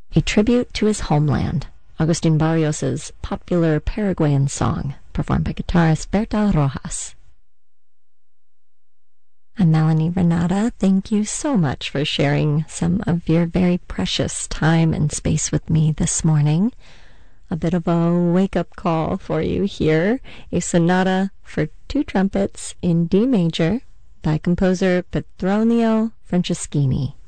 a tribute to his homeland, Agustin Barrios's popular Paraguayan song, performed by guitarist Berta Rojas. I'm Melanie Renata. Thank you so much for sharing some of your very precious time and space with me this morning. A bit of a wake-up call for you here, a sonata for 2 trumpets in D major by composer Petronio Franceschini.